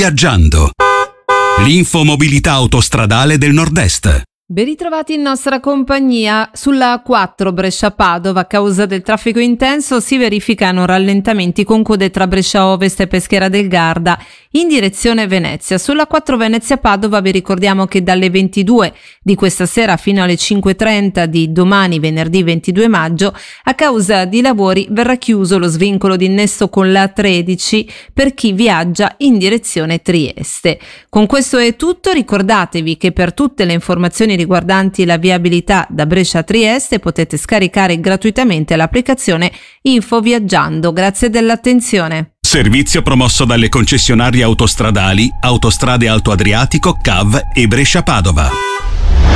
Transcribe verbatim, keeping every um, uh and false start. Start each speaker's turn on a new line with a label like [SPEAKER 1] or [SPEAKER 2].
[SPEAKER 1] Infoviaggiando. L'infomobilità autostradale del Nord-Est.
[SPEAKER 2] Ben ritrovati in nostra compagnia. Sulla A quattro Brescia-Padova, a causa del traffico intenso, si verificano rallentamenti con code tra Brescia Ovest e Peschiera del Garda in direzione Venezia. Sulla A quattro Venezia-Padova vi ricordiamo che dalle ventidue di questa sera fino alle cinque e trenta di domani, venerdì ventidue maggio, a causa di lavori verrà chiuso lo svincolo di innesto con la A tredici per chi viaggia in direzione Trieste. Con questo è tutto. Ricordatevi che per tutte le informazioni riguardanti la viabilità da Brescia a Trieste potete scaricare gratuitamente l'applicazione Infoviaggiando. Grazie dell'attenzione.
[SPEAKER 1] Servizio promosso dalle concessionarie autostradali Autostrade Alto Adriatico, C A V e Brescia Padova.